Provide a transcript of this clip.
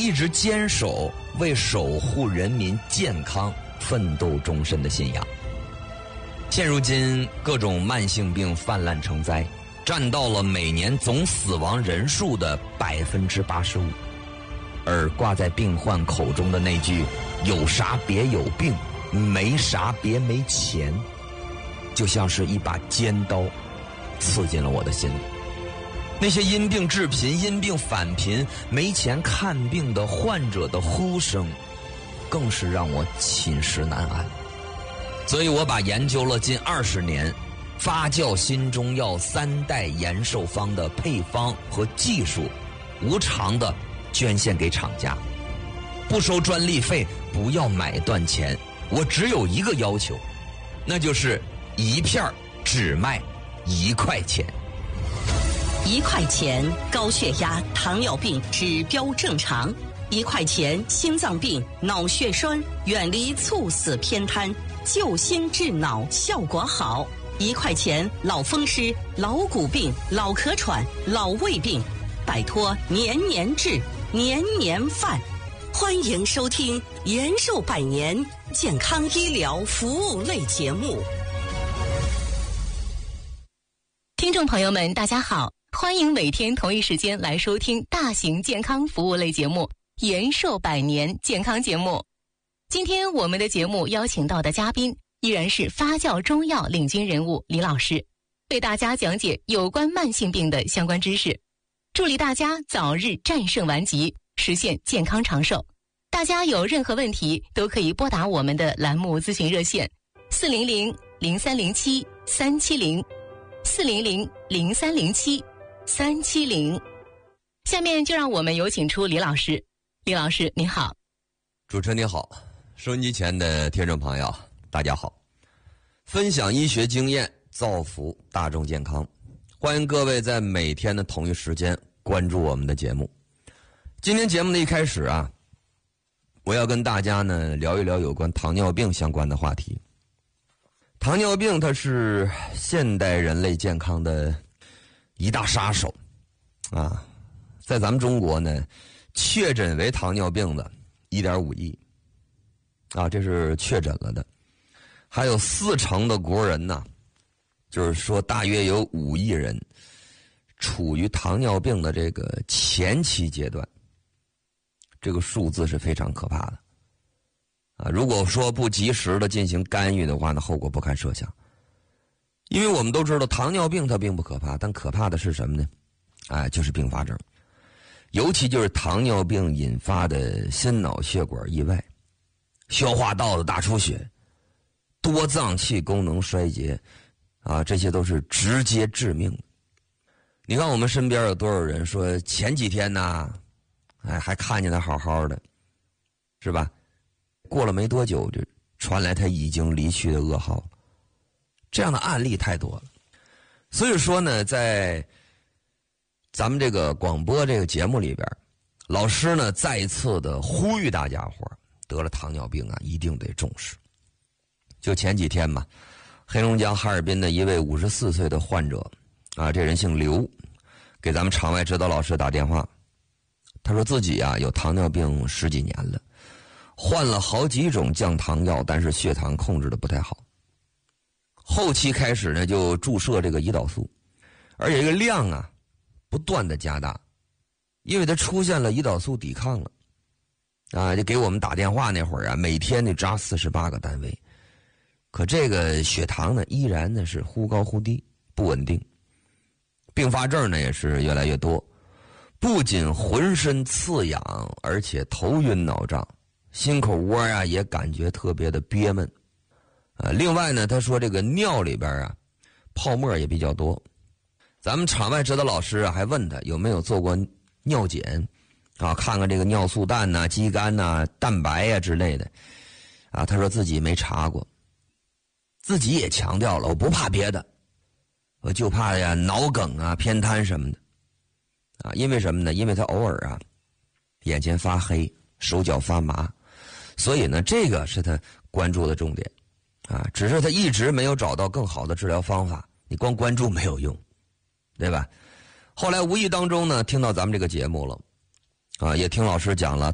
一直坚守为守护人民健康奋斗终身的信仰。现如今各种慢性病泛滥成灾，占到了每年总死亡人数的85%，而挂在病患口中的那句“有啥别有病，没啥别没钱”，就像是一把尖刀刺进了我的心里。那些因病致贫、因病返贫、没钱看病的患者的呼声，更是让我寝食难安。所以我把研究了近20年发酵新中药3代延寿方的配方和技术，无偿的捐献给厂家，不收专利费，不要买断钱。我只有一个要求，那就是一片只卖1块钱。 1块钱高血压、糖尿病指标正常；1块钱心脏病、脑血栓远离猝死偏瘫，救心治脑效果好；1块钱老风湿、老骨病、老咳喘、老胃病，摆脱年年治、年年犯。欢迎收听延寿百年健康医疗服务类节目。 听众朋友们，大家好，欢迎每天同一时间来收听大型健康服务类节目延寿百年健康节目。今天我们的节目邀请到的嘉宾依然是发酵中药领军人物李老师，为大家讲解有关慢性病的相关知识，助力大家早日战胜顽疾，实现健康长寿。大家有任何问题都可以拨打我们的栏目咨询热线400-0307-370 400-0307-370。下面就让我们有请出李老师。李老师您好。 主持人您好，收音机前的听众朋友大家好。分享医学经验，造福大众健康，欢迎各位在每天的同一时间关注我们的节目。今天节目的一开始啊，我要跟大家呢聊一聊有关糖尿病相关的话题。糖尿病它是现代人类健康的一大杀手啊，在咱们中国呢，确诊为糖尿病的1.5亿啊，这是确诊了的。还有40%的国人呢，就是说大约有5亿人处于糖尿病的这个前期阶段，这个数字是非常可怕的啊！如果说不及时的进行干预的话，那后果不堪设想。因为我们都知道糖尿病它并不可怕，但可怕的是什么呢？就是并发症，尤其就是糖尿病引发的心脑血管意外、消化道的大出血、多脏器功能衰竭啊，这些都是直接致命的。你看我们身边有多少人说前几天呢，还看见他好好的，是吧？过了没多久就传来他已经离去的噩耗，这样的案例太多了。所以说呢，在咱们这个广播这个节目里边，老师呢再一次的呼吁大家伙得了糖尿病啊，一定得重视。就前几天嘛，黑龙江哈尔滨的一位54岁的患者啊，这人姓刘，给咱们场外指导老师打电话，他说自己啊有糖尿病10几年了，换了好几种降糖药，但是血糖控制的不太好。后期开始呢就注射这个胰岛素，而且这个量啊不断的加大，因为他出现了胰岛素抵抗了啊，就给我们打电话那会儿啊，每天得扎48个单位。可这个血糖呢依然呢是忽高忽低，不稳定，并发症呢也是越来越多，不仅浑身刺痒，而且头晕脑胀，心口窝啊也感觉特别的憋闷另外呢他说这个尿里边啊泡沫也比较多。咱们场外指导老师啊还问他有没有做过尿检啊，看看这个尿素氮呐、肌酐呐、蛋白呀之类的啊，他说自己没查过，自己也强调了我不怕别的，我就怕呀脑梗啊、偏瘫什么的啊。因为什么呢？因为他偶尔啊眼前发黑、手脚发麻，所以呢这个是他关注的重点啊。只是他一直没有找到更好的治疗方法，你光关注没有用，对吧？后来无意当中呢听到咱们这个节目了啊，也听老师讲了